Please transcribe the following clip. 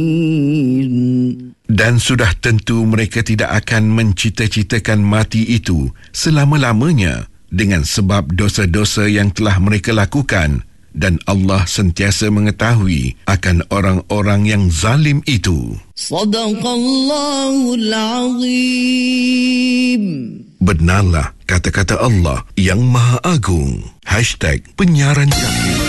Dan sudah tentu mereka tidak akan mencita-citakan mati itu selama-lamanya dengan sebab dosa-dosa yang telah mereka lakukan, dan Allah sentiasa mengetahui akan orang-orang yang zalim itu. Sadaqallahul Azim. Benarlah kata-kata Allah yang Maha Agung. #Penyiaran Jahil.